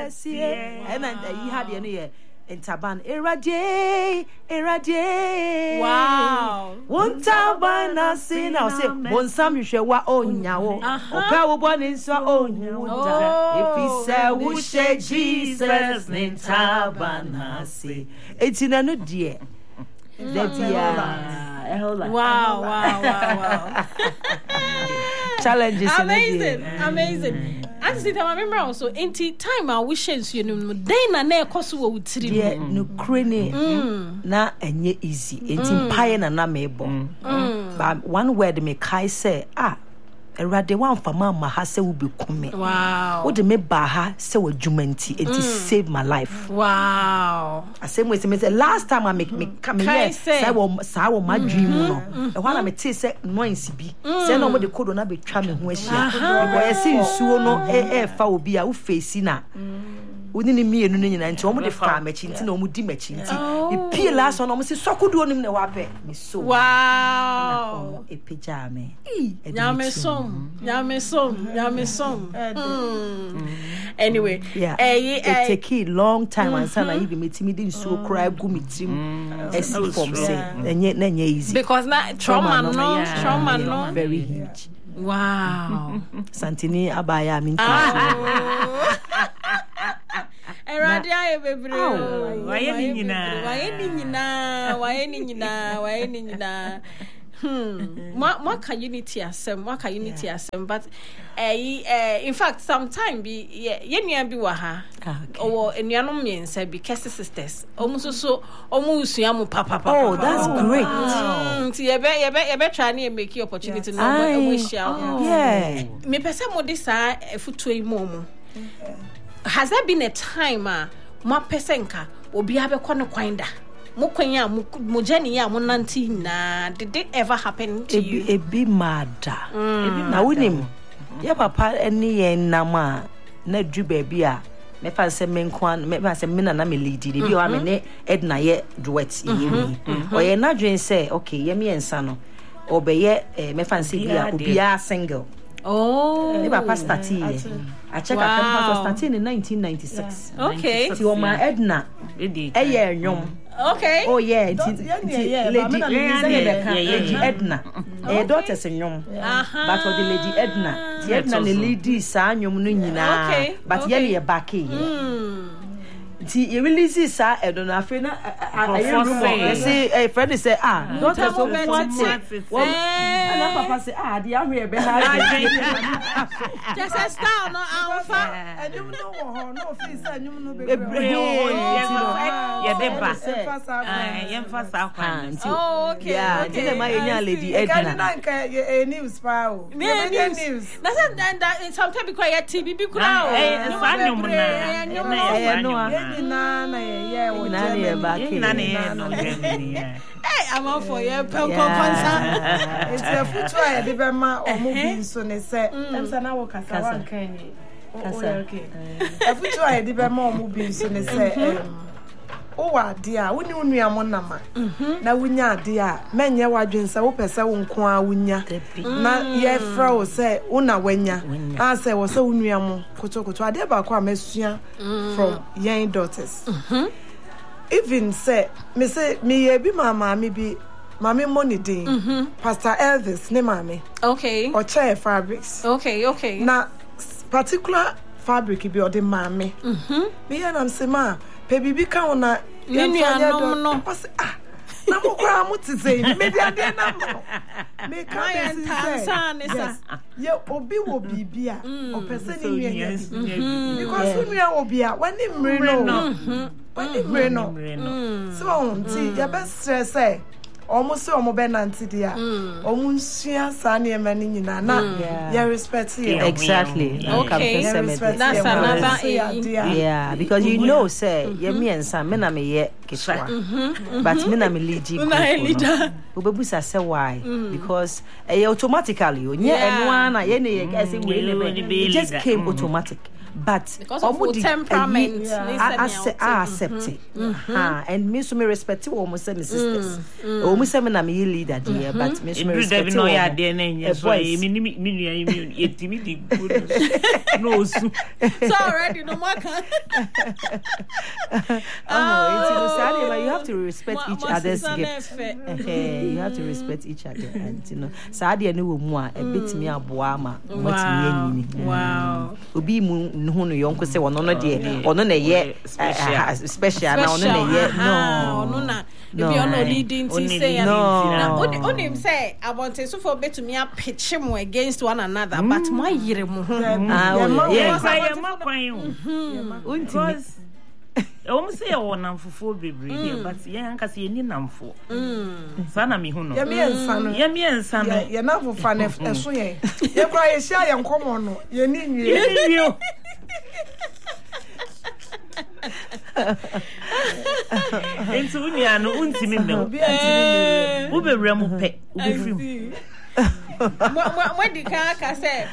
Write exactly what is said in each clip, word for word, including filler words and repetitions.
kesie and he had any Entaban Erade Erade. Wow. One taban I say now say one some you share what own yawo. Oka one in so own if he say we say Jesus in taban I say it's in a new dear. Wow, wow, wow, wow. Challenges amazing, amazing. And see, I remember also, in time I wish you know, then I never cost you with three. Yeah, no crane na enye easy. It's pie na na mebo. But one word me kai say, ah, erade wan fama ma ha se wo be kume. Wow. Wo de me ba ha se wo dwumanti it saved my life. Wow. I say me say last time I make me come here say wo sa wo ma dream no. E ho na me te say noise bi. Say no mo de kodo na be twa me ho ahia. Boy say nsuo no e e fa obi a wo face na. Woni ni mienu no nyina nti omo de fa machi nti na omo di machi nti e pie last one omo se sokodo onim na wa pe me so wow e peja me nyame som nyame som nyame som anyway yeah it take a long time and sana even me timi din so cry gu me tim as form say enye na enye easy because na trauma no trauma no very huge. Wow. Santini abaya minti. Eradi aye bebre. Waye ni nyina. Waye ni nyina, waye ni nyina, waye ni nyina. Hmm. Ma ma ka unity asem, ma ka unity asem but eh uh, in fact sometime be ye nua bi wa ha. Owo enuanom miensa bi kese sisters. Omo so so omo usua mo papa papa. Oh, that's great. Mm, ti ye be ye be ye be try na make opportunity no omo share. Yeah. Me pese mo dis a futu yi mo mo. Has there been a time ah ma pese nka obi abekọ no kwan da? Mo kwanya mo journey ya mo nanti na did it ever happen to you? E be mad. Na winim. Ya papa eni ye nama na dru baby a me fa se me nkwan me fa se me na na me lead bi o ame ne Edna ye duet ye mi. O ye na dwen say okay ye me ensa no obeye me fa se bia obia single. Oh, the papa started here. I check wow. Out was started in nineteen ninety-six. Yeah. Okay. Ti o ma Edna. Eh yeah, nyom. Okay. Oh yeah, lady Lady Edna. Eh daughter se nyom. But for the Lady Edna, the Edna the lady sa nyom no nyina. Okay. But ye le back here. Ti you release sa e don afi na I say eh friend say ah don't so what and papa say ah dey ahwe be na just a style no alpha anyum no ho no fit say anyum no be ye dey ba ah ye mfa sa kwan oh okay yeah dey ma enya Lady Edna na nka e news pa o news na say that sometimes because ya T V bi kura o eh sa anyum na no na na ye wo na ye ba ke na na eh I'm all for you pen konsa it's a future I dey be ma omo bi so ne say em say na wo kasa wan kan ni kasa okay a future I dey be ma omo bi so ne say em o wa de a woni onua mo nama na wunya ade a menye wadwensa wo pese wo nko a wunya na ye fra wo say una wanya na say wo say onua mo kotokoto ade ba kwa masua from young daughters even say me say me ye bi mama me bi mama money din Pastor Elvis ne mama okay or chair fabrics okay okay na particular fabric bi o de mama mhm me ya na say ma pe bibi ka ona nenu no pass ah na mo kwa mo ti say me dia dia na mo me ka be say ye obi wo bibi a o person ni nua because we nua obi a wani mre no wani mre no so nti ya be stress say almost omo be nanti dia omo nsua sa na ema ni nyina na ya respect you exactly okay that's another yeah because you know say ye me ensa me na me ye kiswa but me na me lead we be busa say why because eh automatically onye eno na ye na ye say we it just came automatic but because of the temperament I accept it and me so me respect wo mo say me sisters o mo say me na me leader there but me so me respect no ya de na nya so me me me nua me etimi di no so already no more can oh you have to respect each other's gift you have to respect each other and you know saade ne wo mu a e betimi aboa ma motimi anyini wow obi mu hu no yonko say ono no de ono na ye special na ono na ye no ono na be ono leading to say na onim say I want to so for betumi a pitch him against one another but my yire mu hu ah yes I am kwan untimi o say e won amfofo bebre but ye anka say ni namfo mm sana mi hu no ye mi ensa no ye mi ensa no ye na fofa na eso ye ye kwa ye sha ye nkomo no ye ni nwie ye ni nwie Entu unia no untimi me wo bewura mu pe wo befrim When the car say,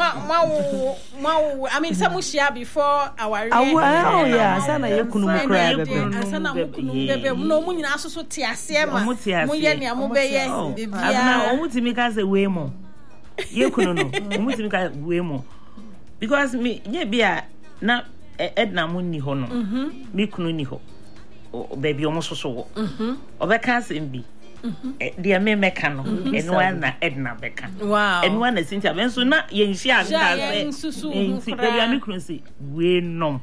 I mean, some share before our oh, yeah, Sana Yakunu crab, and Sana Mukunu, no moon, also Tiasema, Muyani, Amobey, I want to make us a way more. You couldn't know, I want to make a way more because me, yeah, be a not Edna Muni Hono, me Kununiho, baby almost so, or the cousin be. Dear me mekano and one na Edna Becca. Wow. And one is Cynthia Ben so not yen she and say we no.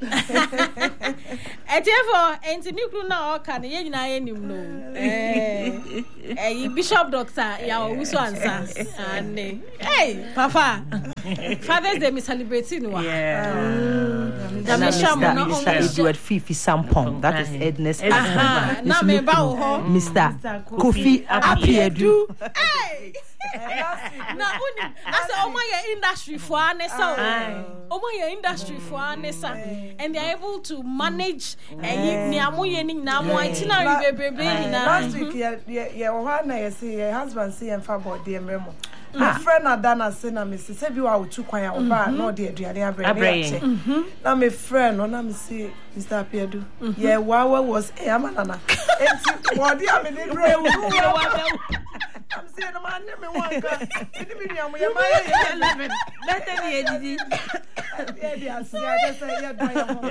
Etevo enti nikru na oka na yen na enim no. Eh eh Bishop Doctor ya wuso ansa. Ane. Hey Papa. Father's Day me celebrating wa. Yeah. Mister Edward Fifi Sampong. That is Edna's husband. Na me ba wo ho. Mister Kofi Apiedu. Hey. Na uni asa omo ye industry for anesa o. Omo ye industry for anesa and they are able to manage eh ni amoye ni na mo itinerary bebrebe na. Last week ye ye wo ha na ye say your husband say en fa body emremo. My friend Adana say na me say bi wa otu kwan ya oba na o de aduane abrɛ. Na me friend no na me say Mister Apiedu. Yeah, Wawa was eh amanana. Enti body am ni grey. I'm saying man me one guy. Edi mi am ye my eleven. Better be edidi. Yeah, they say I say yeah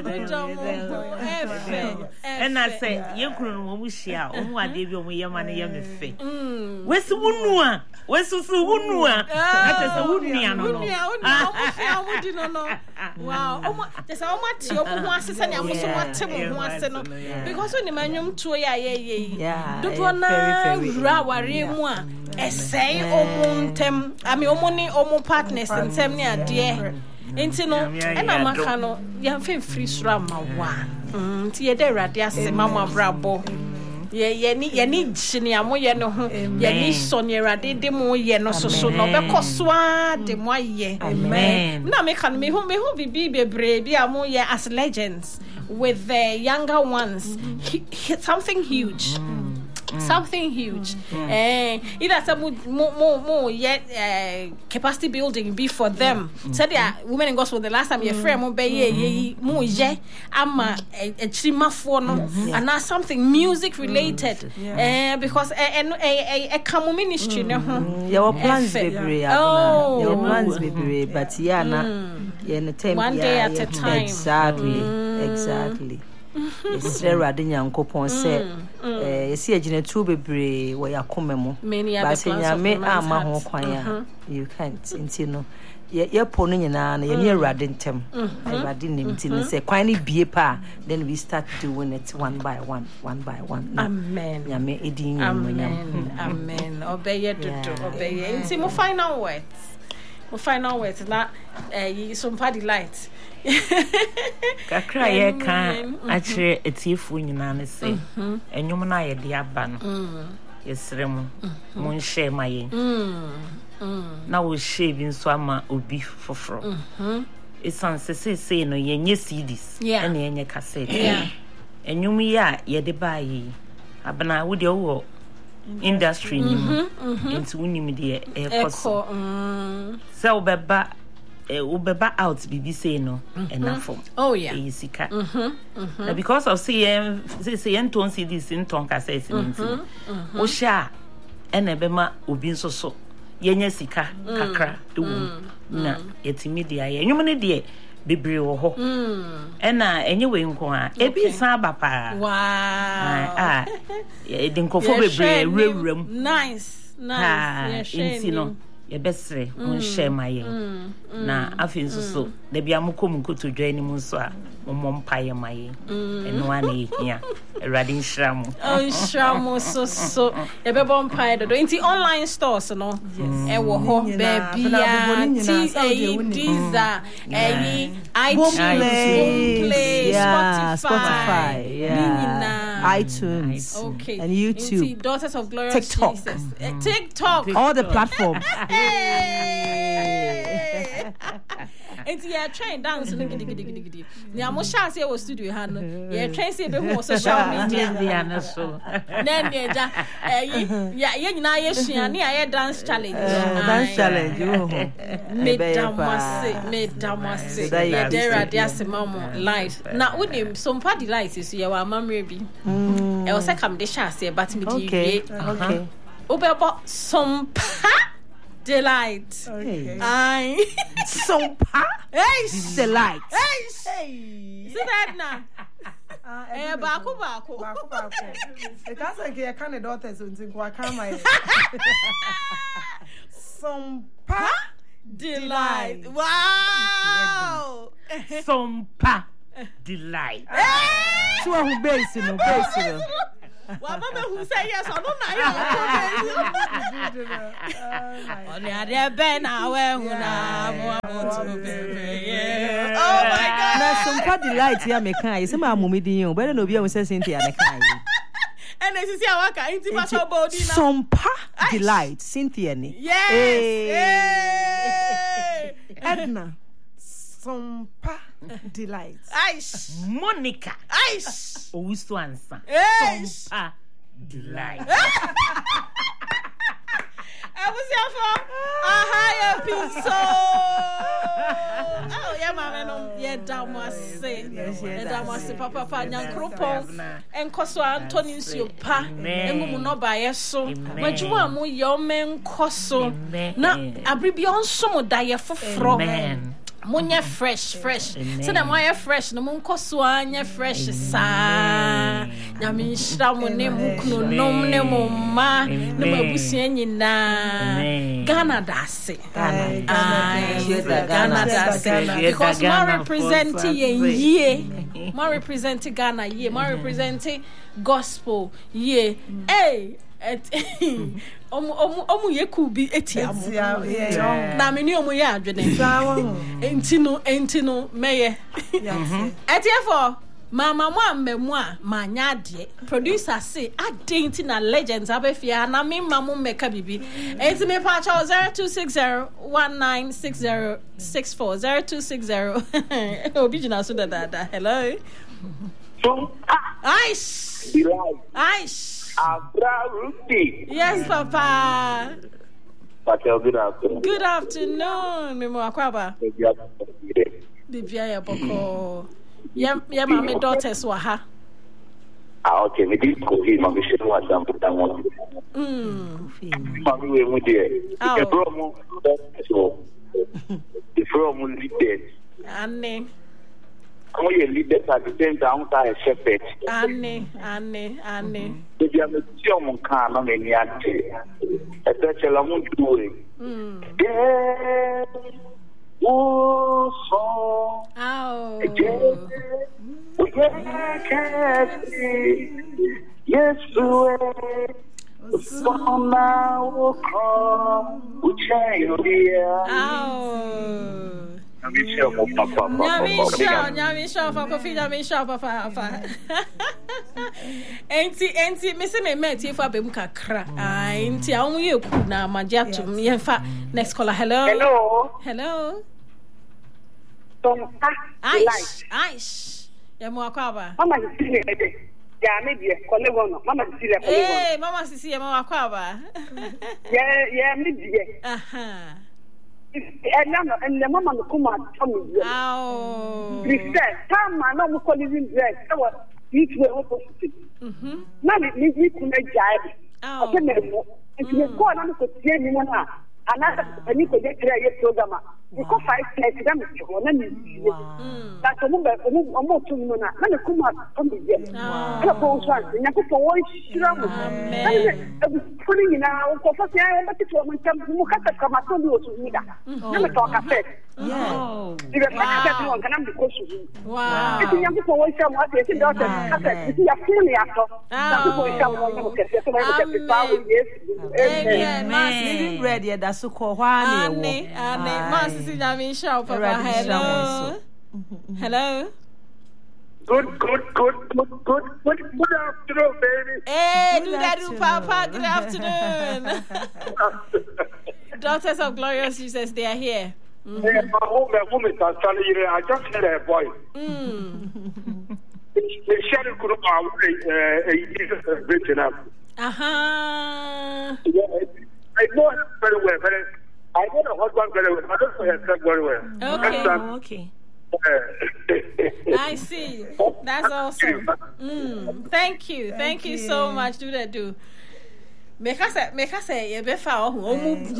do and I say ye kunu no mu hia o mu ade bi o mu ye ma ne ye me fe. Wesi wunu a, wesi su wunu a. Ata se wunu ya no no. Wunu a, wunu a, omo fi amudi no no. Wow, omo te se omo ati omo ho asese ne amoso mo ate mo ho ase no. Because when manwum to ya ye ye. Dodo na wura ware mu a essay omo ntem. I mean omo ni omo partners ntem ne ade. Enti no e na maka no ya mfe free sura ma wa nti ye de rade ase mama brabo ye ye ni ye ni chini amo ye no ho ye ni so ni rade de mo ye no so so no be kosoa de mo ye amen na me kan me ho me ho bibi bebre bi amo ye as legends with the younger ones he, he, something huge Mm. Something huge. Mm. Eh, either some more, more, more yet uh, capacity building be for them. Mm. So there, women in gospel. The last time your friend mo be ye more ye, ama a chima for no, and now something music related. Eh, because a a a a ministry no. Your plans be brave. Oh, your plans be brave. But yeah, na yeah, time one day at a time. Exactly, exactly. Yes, Radin Yankopon said, eh, see a genetu bebre where ya come mo. Many other plans. You can't, intino. You're pony and you're near Radin Tem. Radin him say, quite be a pa. Then we start doing it one by one, one by one. Amen. Yame eating. Amen. Amen. Obey it to obey it. See, more final words. More final words. Not eh, some party lights. Kakra ye kan akire etifu nyina ne se enwom na ye de aba no yesere mu mun share ma yen na wo share bi nso ama obi foforo esan se se se no ye nye C Ds ene ye nye cassette enwom ya ye de ba yi abana wo de wo industry ni mu enti wonim de e koso se wo beba ubeba out bibi say no enough. Oh yeah. Isika. Mhm. Mhm. Because of say say say enton see this enton ka say nti. O sha ena bema obi nso so. Yenye sika kakra do na yetimi dia ye. Nwum ne de bebre wo ho. Ena enye we nko a ebi san aba pa. Wow. Ah. E de nkofo bebre rewrem. Nice. Nice. Yes, no. Ye besre on share my na afin so so da bia mokom nkoto dwa ni mu so a momom paye maye eno ane hia erade nshramu oh nshramu so so ye be bom paye do inti online stores no e wo ho bebia ti e diza e iTunes yeah, Spotify yeah, iTunes okay and YouTube inti Daughters of Glorious TikTok. Jesus mm. TikTok all the platforms. Enti ya train dance no gidi gidi gidi gidi. Ni amo sha se wo studio ha no. Ya train se be hu social media dia na so. Na ne ja eh ya ye nyina ye sua ne ya dance challenge. Dance challenge wo ho. Me damase me damase. Ya dera dia se mamo live. Na unim so mpa delight so ya wa amamre bi. E wo se kam de sha se but me di okay okay. Obebo sompa delight. Okay. I sompa. Hey, delight. Hey, hey. See that now? Eh, baako baako. Baako baako. E ka say ke ka ne daughters untin kwa ka my. Sompa delight. Wow. Sompa delight. So who base no base no. Wa mama who say yes or no na you. On ya de be na we hu na mo to be. Oh my God. Na sompa delight ya me kan. Say ma mummy din o. Be na obi a say Cynthia na kan. And this is our ka inti pa so body na. Sompa delight Cynthia ni. Yes. Hey. Edna. Sompa delight. Aish. Monica. Aish. Owusu ansa. Sompa delight. I was here for a higher episode. Oh, yeah, mama, no, yeah, damase. Yeah, damase, papa, papa, nyankropon. Enkoso Anthony Siopa. Emu no baye so. Majuwa mu yome nkoso. Na abribi onso mo daye foforo. Amen. Monye fresh fresh so na moye fresh no monko so anya fresh sa na me nshira mo ne mu kunu nom ne mo ma ne mabusua nyina Ghana dase Ghana Ghana dase because more represent ye more represent Ghana ye more represent gospel ye hey omu omu omu yeku bi etiamu na me ni omu ye adwene entino entino meye etiefo mama mo amemu a manya de producer say adenti na legends abefia na me mamu meka bibi enti me pa cha zero two six zero one nine six zero six four zero two six zero obi jina so da da hello so aish aish Abra Ruti. Yes, Papa. Patel, good afternoon. Good afternoon, Mimo Akwaba. Bibia ya boko. Ya ya mama daughters wa ha. Ah, okay. Me di ko hi mama shenu wa sam puta mo. Mm. Mama we mu de. Ke bro mo so. The from leaders. Anne. How you leaders at the same time a shepherd. Anne, Anne, Anne. If you have a German car, no many ante. A touch a long doing. Mm. Yeah. Oh, so. Ow. Yeah, can't see. Yes, the so now come. We change here. Ow. Nyami show, nyami show, for coffee, nyami show, papa, papa. Enti, enti, me se me met you for bem kakra. Ah, enti, I only you could na magia to me. In fact, next caller, hello. Hello. Hello. Sompa. Aish, Aish. Ya mwakwaba. Mama sisi ede. Ya media, kole gono. Mama sisi le kole gono. Eh, mama sisi ya mwakwaba. Ya ya media. Aha. And now, and the mama will come out from me. Oh. He said, come on, I'm calling dress. I was each way opposite. Now, it needs me to make jive. Oh, if you go on to see anyone, another, I need to get a program. Because five places, I'm going to that's a woman, a more to me. Let me come out from the jet. Propose one, and I put a voice. Putting in our coffee, I want to come to come out to me. Let me talk a bit. Oh, if I can be cautious. Wow. If you have to voice someone, I think daughter, I see a fully after. Amen. Ready, that's so called one. Papa. Hello. Hello. Good, good, good, good, good, good, good afternoon, baby. Hey, do that, do Papa. Good afternoon. Daughters of Glorious Jesus, they are here. Mm-hmm. Hey, my home, my home is here. I just heard a voice. Mm. The shadow could have uh, written up. Uh-huh. Yeah, I know it very well, but I know the husband very well. I don't know herself very well. Okay. Okay. I see. That's awesome. Mm. Thank you. Thank, Thank you. you so much. Do that, do. Make us say, make us say, you be found because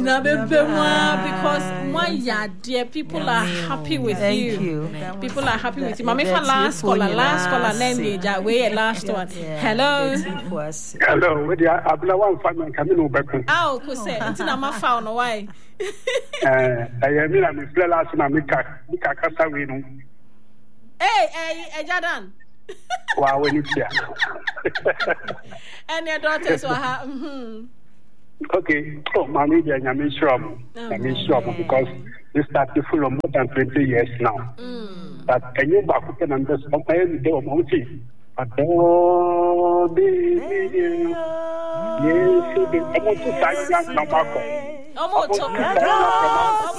my yeah, dear people are happy with you. you. People are happy with you. Mama, for last caller, last caller, then the way last one. Hello. Hello. With the Abla one family coming over. Oh, could say it's not my phone. Why? Uh, I mean, I'm a last man. Mika, Mika, Casa, we know. Hey, hey, Jordan. Wow, when you hear. And your daughters were ha- mm-hmm. Okay, oh, mommy, I'm sure, I'm sure because this started for more than twenty years now. Mm. But can you back up and understand? I'm the mountain. Oh, baby, yes, I'm going to sign that number. Oh,